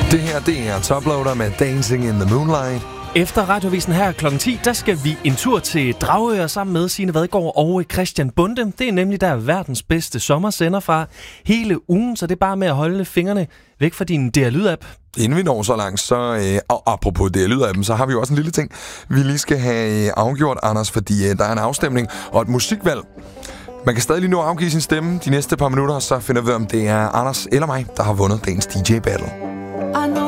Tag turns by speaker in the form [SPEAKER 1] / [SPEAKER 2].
[SPEAKER 1] Det her, det er Toploader med Dancing in the Moonlight.
[SPEAKER 2] Efter Radiovisen her kl. 10, der skal vi en tur til Dragør sammen med Signe Vadgaard og Christian Bonde. Det er nemlig der verdens bedste sommersender fra hele ugen, så det er bare med at holde fingrene væk fra din DR-lyd-app.
[SPEAKER 1] Inden vi når så langt, og apropos DR-lyd-appen, så har vi jo også en lille ting, vi lige skal have afgjort, Anders, fordi der er en afstemning og et musikvalg. Man kan stadig lige nu afgive sin stemme de næste par minutter, så finder vi, om det er Anders eller mig, der har vundet dagens DJ Battle.